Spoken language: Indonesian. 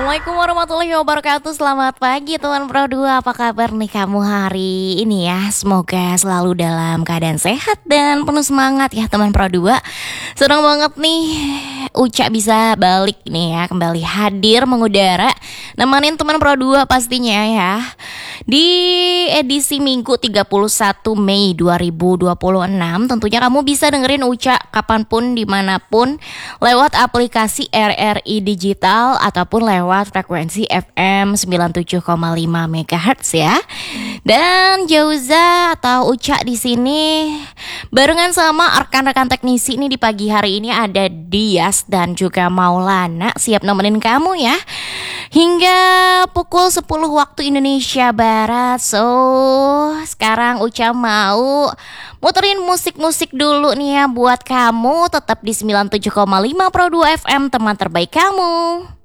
Assalamualaikum warahmatullahi wabarakatuh. Selamat pagi teman Pro 2. Apa kabar nih kamu hari ini ya? Semoga selalu dalam keadaan sehat dan penuh semangat ya teman Pro 2. Senang banget nih Uca bisa balik nih ya, kembali hadir mengudara nemenin teman Pro 2 pastinya ya. Di edisi Minggu 31 Mei 2026 tentunya kamu bisa dengerin Uca kapanpun dimanapun lewat aplikasi RRI Digital ataupun lewat frekuensi FM 97,5 MHz ya. Dan Jauza atau Uca di sini barengan sama rekan-rekan teknisi ini di pagi hari ini ada Dias dan juga Maulana siap nemenin kamu ya hingga pukul 10 waktu Indonesia Barat. So, sekarang Uca mau muterin musik-musik dulu nih ya buat kamu. Tetap di 97,5 Pro 2 FM, teman terbaik kamu.